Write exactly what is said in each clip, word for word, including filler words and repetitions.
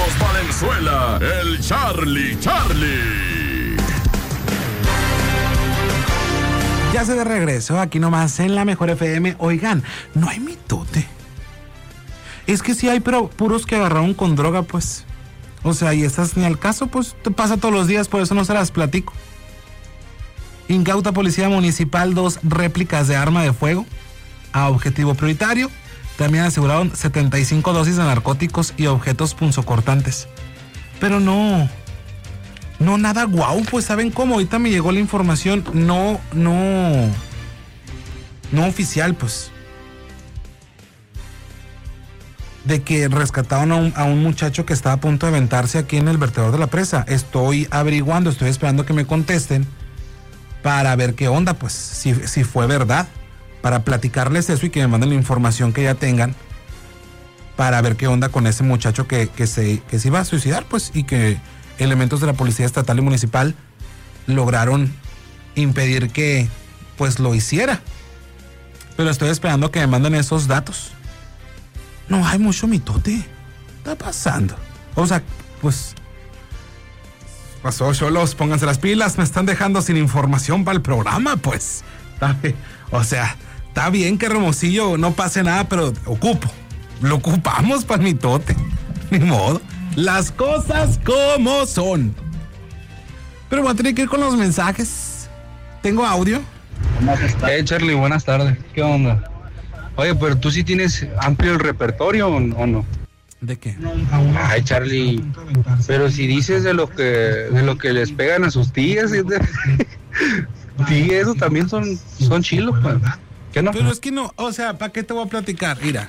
Carlos Valenzuela, el Charlie Charlie. Ya se de regreso, aquí nomás en la Mejor F M. Oigan, no hay mitote. Es que sí hay, pero puros que agarraron con droga, pues. O sea, y estás ni al caso, pues te pasa todos los días, por eso no se las platico. Incauta Policía Municipal dos réplicas de arma de fuego a objetivo prioritario. También aseguraron setenta y cinco dosis de narcóticos y objetos punzocortantes. Pero no, no nada guau, pues ¿saben cómo? Ahorita me llegó la información, no, no, no oficial, pues. De que rescataron a un, a un muchacho que estaba a punto de aventarse aquí en el vertedor de la presa. Estoy averiguando, estoy esperando que me contesten para ver qué onda, pues, si, si fue verdad. Para platicarles eso y que me manden la información que ya tengan para ver qué onda con ese muchacho que, que, se, que se iba a suicidar, pues, y que elementos de la Policía Estatal y Municipal lograron impedir que, pues, lo hiciera. Pero estoy esperando que me manden esos datos. No hay mucho mitote. Está pasando. O sea, pues, pasó, cholos, pónganse las pilas, me están dejando sin información para el programa, pues. O sea, está bien que Hermosillo no pase nada, pero ocupo. Lo ocupamos para el mitote. Ni modo. Las cosas como son. Pero voy a tener que ir con los mensajes. ¿Tengo audio? Hey Charlie, buenas tardes. ¿Qué onda? Oye, pero tú sí tienes amplio el repertorio o no? ¿De qué? Ay, Charlie, pero si dices de lo que de lo que les pegan a sus tías, sí, eso también son, son chilos, pues. ¿Qué no? Pero es que no, o sea, ¿para qué te voy a platicar? Mira,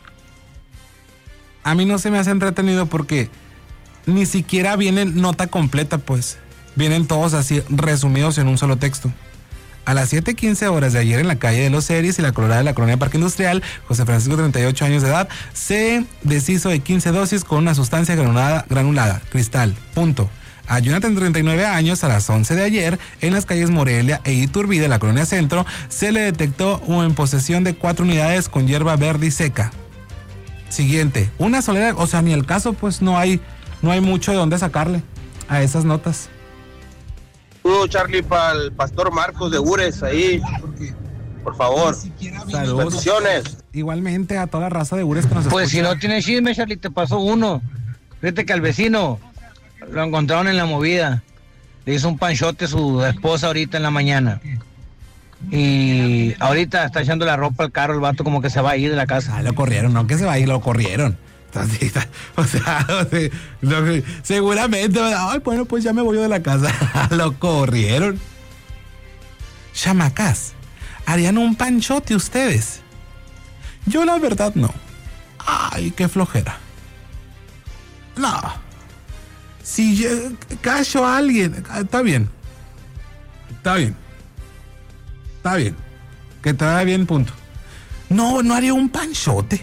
a mí no se me hace entretenido porque ni siquiera viene nota completa, pues. Vienen todos así resumidos en un solo texto. A las siete quince horas de ayer en la calle de Los Ceris y la Colorada de la Colonia Parque Industrial, José Francisco, treinta y ocho años de edad, se deshizo de quince dosis con una sustancia granulada, granulada cristal, punto. A Jonathan, treinta y nueve años, a las once de ayer, en las calles Morelia e Iturbide, la Colonia Centro, se le detectó en posesión de cuatro unidades con hierba verde y seca. Siguiente, una solera, o sea, ni el caso, pues no hay, no hay mucho de dónde sacarle a esas notas. Tú, Charlie, para el pastor Marcos de Ures, ahí, por favor. Saludos. Bendiciones. Igualmente a toda la raza de Ures que nos escucha. Pues si no tiene chisme, Charlie, te pasó uno. Fíjate que al vecino lo encontraron en la movida. Le hizo un panchote a su esposa ahorita en la mañana. Y ahorita está echando la ropa al carro, el vato como que se va a ir de la casa. Ah, lo corrieron, no que se va a ir, lo corrieron. O sea, o sea lo, seguramente, ay, bueno, pues ya me voy yo de la casa. Lo corrieron. Chamacas, ¿harían un panchote ustedes? Yo la verdad no. Ay, qué flojera. No. Si yo cacho a alguien, está bien. Está bien. Está bien. Que te vaya bien, punto. No, no haría un panchote.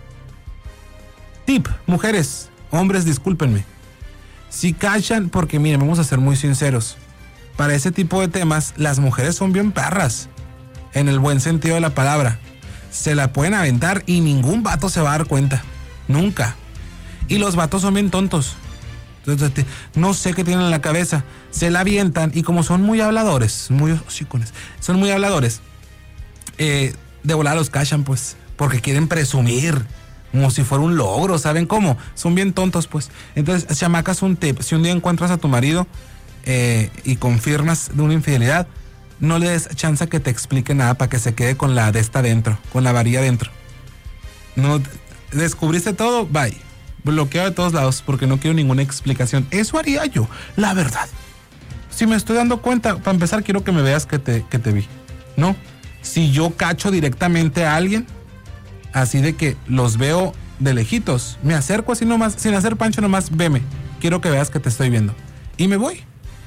Tip, mujeres, hombres, discúlpenme. Si cachan, porque miren, vamos a ser muy sinceros. Para ese tipo de temas, las mujeres son bien perras. En el buen sentido de la palabra. Se la pueden aventar y ningún vato se va a dar cuenta. Nunca. Y los vatos son bien tontos. Entonces, no sé qué tienen en la cabeza. Se la avientan y como son muy habladores, muy hocicones, son muy habladores, eh, de volada los cachan, pues, porque quieren presumir. Como si fuera un logro, ¿saben cómo? Son bien tontos, pues. Entonces, chamacas, un tip. Si un día encuentras a tu marido eh, y confirmas de una infidelidad, no le des chance a que te explique nada para que se quede con la de esta dentro, con la varilla dentro. No, descubriste todo, bye. Bloqueo de todos lados porque no quiero ninguna explicación. Eso haría yo, la verdad. Si me estoy dando cuenta, para empezar, quiero que me veas que te, que te vi, ¿no? Si yo cacho directamente a alguien, así de que los veo de lejitos, me acerco así nomás, sin hacer pancho nomás, veme. Quiero que veas que te estoy viendo. Y me voy.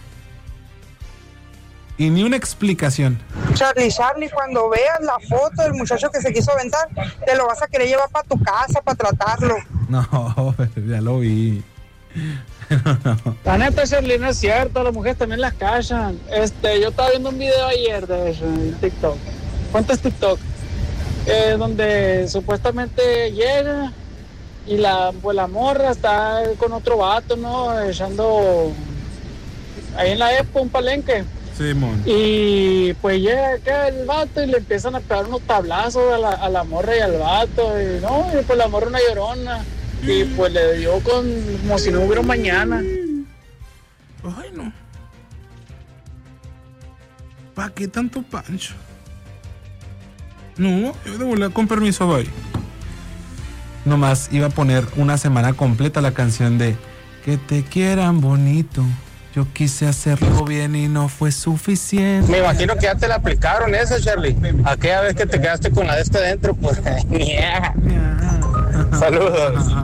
Y ni una explicación. Charlie, Charlie, cuando veas la foto del muchacho que se quiso aventar, te lo vas a querer llevar para tu casa, para tratarlo. No, ya lo vi. No. La neta, Charlie, no es cierto, las mujeres también las callan. Este, yo estaba viendo un video ayer de eso en TikTok. ¿Cuánto es TikTok? Eh, donde supuestamente llega y la, pues la morra está con otro vato, ¿no? Echando ahí en la Expo, un palenque. Simón. Y pues llega acá el vato y le empiezan a pegar unos tablazos a la, a la morra y al vato. Y no, y pues la morra una llorona. Y pues le dio con, como si no hubiera un mañana. Ay, no. ¿Para qué tanto pancho? No, yo de volar con permiso, bye. Nomás iba a poner una semana completa la canción de Que te quieran bonito. Yo quise hacerlo bien y no fue suficiente. Me imagino que ya te la aplicaron esa, Charlie. Aquella vez que te quedaste con la de este dentro, pues. Yeah. Saludos.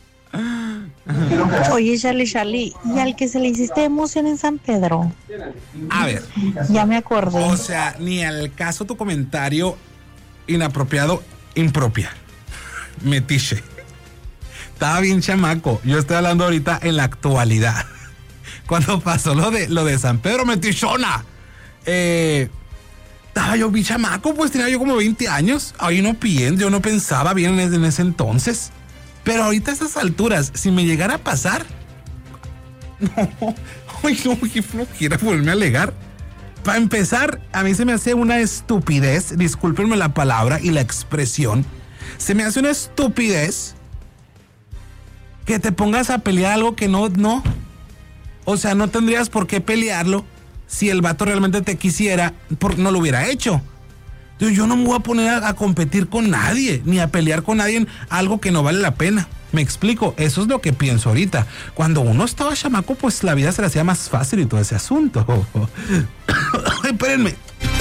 Oye, Charlie, Charlie, ¿y al que se le hiciste emoción en San Pedro? A ver. Ya me acordé. O sea, ni al caso tu comentario inapropiado, impropia. Metiche. Estaba bien chamaco. Yo estoy hablando ahorita en la actualidad. Cuando pasó lo de lo de San Pedro Metichona, eh, estaba yo bien chamaco, pues tenía yo como veinte años. Ahí no pienso, yo no pensaba bien en ese, en ese entonces. Pero ahorita a estas alturas, si me llegara a pasar, no, ay no, qué flojera volverme a alegar. Para empezar, a mí se me hace una estupidez, discúlpenme la palabra y la expresión, se me hace una estupidez que te pongas a pelear algo que no, no. O sea, no tendrías por qué pelearlo si el vato realmente te quisiera, por, no lo hubiera hecho. Yo, yo no me voy a poner a, a competir con nadie, ni a pelear con nadie en algo que no vale la pena. Me explico, eso es lo que pienso ahorita. Cuando uno estaba chamaco, pues la vida se le hacía más fácil y todo ese asunto. Ay, espérenme.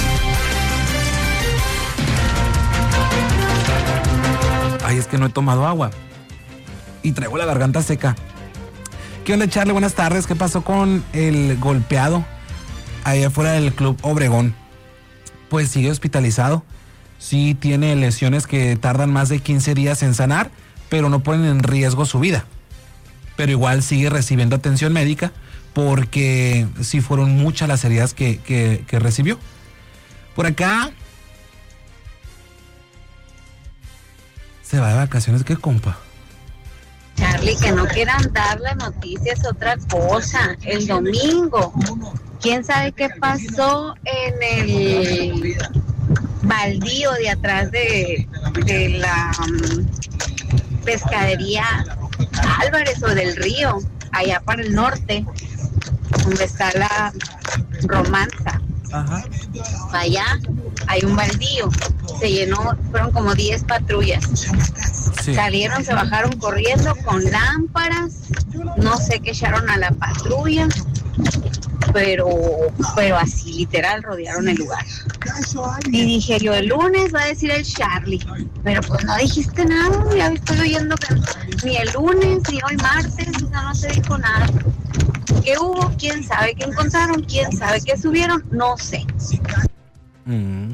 Ay, es que no he tomado agua y traigo la garganta seca. ¿Qué onda, Charlie? Buenas tardes. ¿Qué pasó con el golpeado ahí afuera del Club Obregón? Pues sigue hospitalizado. Sí tiene lesiones que tardan más de quince días en sanar, pero no ponen en riesgo su vida. Pero igual sigue recibiendo atención médica porque sí fueron muchas las heridas que, que, que recibió. Por acá se va de vacaciones. ¿Qué compa? Charlie, que no quieran dar las noticias, otra cosa. El domingo, ¿quién sabe qué pasó en el baldío de atrás de, de la um, pescadería Álvarez o del Río, allá para el norte, donde está la Romanza? Ajá. Allá hay un baldío, se llenó, fueron como diez patrullas. Sí. Salieron, se bajaron corriendo con lámparas, no sé qué echaron a la patrulla, pero, pero así literal rodearon el lugar. Y dije yo, el lunes va a decir el Charlie, pero pues no dijiste nada, ya estoy oyendo que ni el lunes ni hoy martes, no, no se dijo nada. ¿Qué hubo? ¿Quién sabe qué encontraron? ¿Quién sabe qué subieron? No sé. Mm.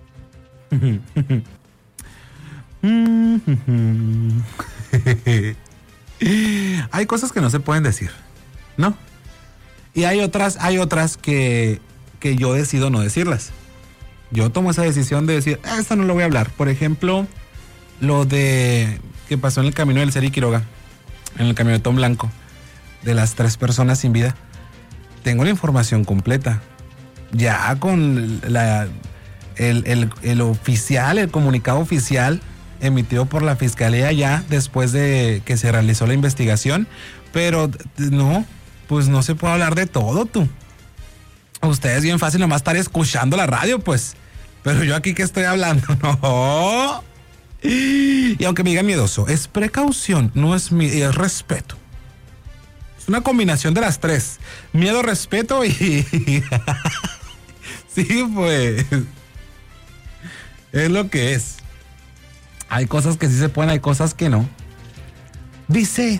Hay cosas que no se pueden decir, ¿no? Y hay otras, hay otras que, que yo decido no decirlas. Yo tomo esa decisión de decir, ah, esta no lo voy a hablar. Por ejemplo, lo de que pasó en el camino del Seri Quiroga, en el camionetón blanco, de las tres personas sin vida. Tengo la información completa. Ya con la, el, el, el oficial, el comunicado oficial emitido por la fiscalía ya después de que se realizó la investigación. Pero no, pues no se puede hablar de todo, tú. Ustedes bien fácil nomás estar escuchando la radio, pues. Pero yo aquí que estoy hablando, no. Y aunque me digan miedoso, es precaución, no es, es respeto. Es una combinación de las tres. Miedo, respeto y... sí, pues. Es lo que es. Hay cosas que sí se pueden, hay cosas que no. Dice...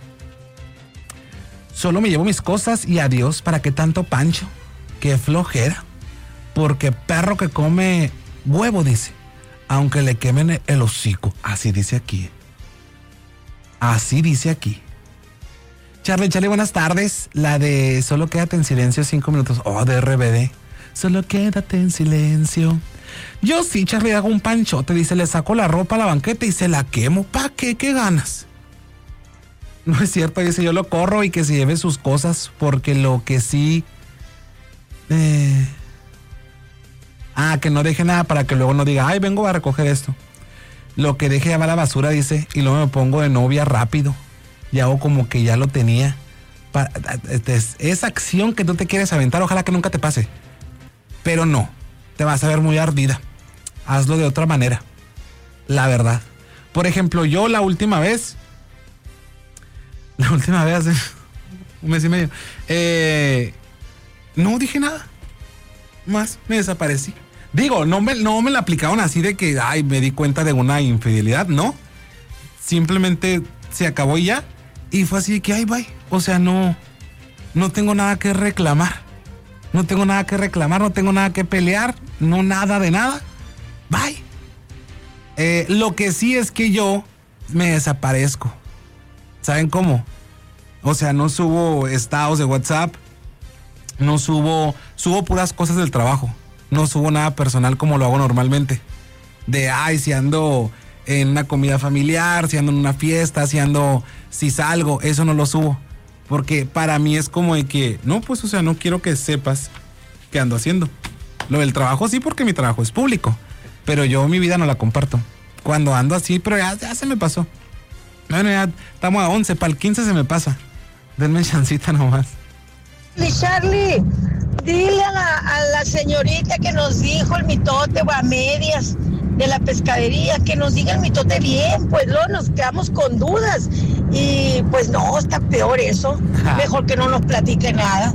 Solo me llevo mis cosas y adiós. ¿Para qué tanto pancho? Qué flojera. Porque perro que come huevo, dice. Aunque le quemen el hocico. Así dice aquí. Así dice aquí. Charlie, Charlie, buenas tardes. La de Solo quédate en silencio cinco minutos. Oh, de R B D. Solo quédate en silencio. Yo sí, Charlie, hago un panchote. Dice, le saco la ropa a la banqueta y se la quemo. ¿Para qué? ¿Qué ganas? No es cierto, dice, yo lo corro y que se lleve sus cosas, porque lo que sí... Eh, ah, que no deje nada para que luego no diga, ay, vengo a recoger esto. Lo que deje ya va a la basura, dice, y luego me pongo de novia rápido. Y hago como que ya lo tenía. Para, esa acción que tú te quieres aventar, ojalá que nunca te pase. Pero no, te vas a ver muy ardida. Hazlo de otra manera. La verdad. Por ejemplo, yo la última vez... La última vez hace un mes y medio. Eh, no dije nada. Más, me desaparecí. Digo, no me, no me la aplicaron así de que, ay, me di cuenta de una infidelidad, no. Simplemente se acabó y ya. Y fue así de que, ay, bye. O sea, no, no tengo nada que reclamar. No tengo nada que reclamar, no tengo nada que pelear. No nada de nada. Bye. Eh, lo que sí es que yo me desaparezco. ¿Saben cómo? O sea, no subo estados de WhatsApp. No subo, subo puras cosas del trabajo. No subo nada personal como lo hago normalmente. De, ay, si ando en una comida familiar, si ando en una fiesta, si ando, si salgo, eso no lo subo. Porque para mí es como de que, no, pues, o sea, no quiero que sepas qué ando haciendo. Lo del trabajo sí, porque mi trabajo es público. Pero yo mi vida no la comparto. Cuando ando así, pero ya, ya se me pasó. Bueno, ya estamos a once, para el quince se me pasa. Denme chancita nomás. Charlie, dile a la, a la señorita que nos dijo el mitote o a medias de la pescadería, que nos diga el mitote bien, pues luego nos quedamos con dudas. Y pues no, está peor eso. Mejor que no nos platique nada.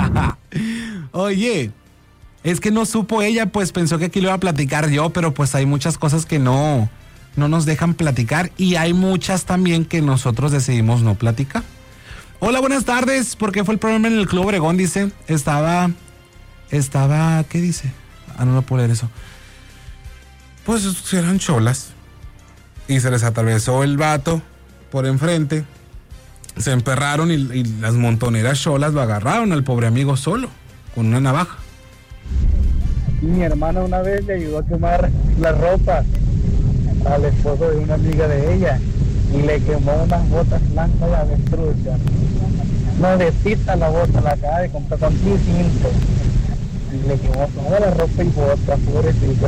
Oye, es que no supo ella, pues pensó que aquí lo iba a platicar yo, pero pues hay muchas cosas que no... no nos dejan platicar y hay muchas también que nosotros decidimos no platicar. Hola, buenas tardes. ¿Por qué fue el problema en el Club Obregón? Dice, estaba, estaba, ¿qué dice? Ah, no lo puedo leer eso. Pues eran cholas y se les atravesó el vato por enfrente, se emperraron y, y las montoneras cholas lo agarraron al pobre amigo solo, con una navaja. Mi hermana una vez le ayudó a quemar la ropa al esposo de una amiga de ella y le quemó unas botas blancas de avestruz. Nuevecita la bota, la acaba de comprar con cinco y le quemó toda la ropa y botas, pobrecito.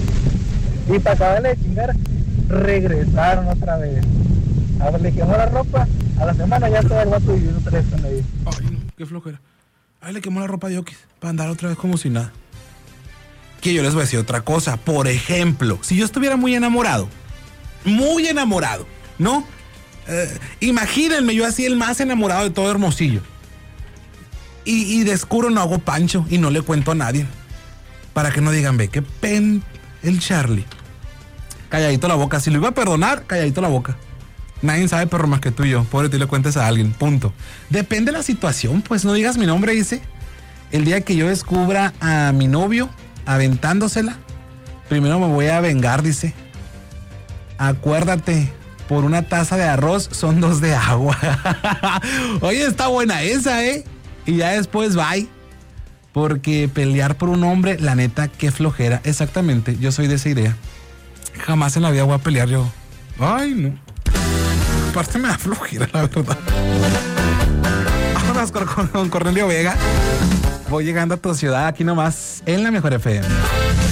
Y para acabarle de chingar, regresaron otra vez. A ver, le quemó la ropa, a la semana ya todo el vato viviendo tres con ella. Ay, no, qué flojera. A ver, le quemó la ropa de Oquis para andar otra vez como si nada. Que yo les voy a decir otra cosa. Por ejemplo, si yo estuviera muy enamorado, muy enamorado, ¿no? Eh, imagínense, yo así el más enamorado de todo Hermosillo. Y, y descubro, no hago pancho y no le cuento a nadie. Para que no digan, ve, qué pen el Charlie. Calladito la boca. Si lo iba a perdonar, calladito la boca. Nadie sabe, perro, más que tú y yo. Pobre, tú le cuentes a alguien, punto. Depende de la situación, pues no digas mi nombre, dice. El día que yo descubra a mi novio aventándosela, primero me voy a vengar, dice. Acuérdate, por una taza de arroz son dos de agua. Oye, está buena esa, ¿eh? Y ya después bye. Porque pelear por un hombre, la neta, qué flojera. Exactamente, yo soy de esa idea. Jamás en la vida voy a pelear yo. Ay, no. Aparte me da flojera, la verdad. Vámonos con, con, con Cornelio Vega. Voy llegando a tu ciudad aquí nomás en la Mejor F M.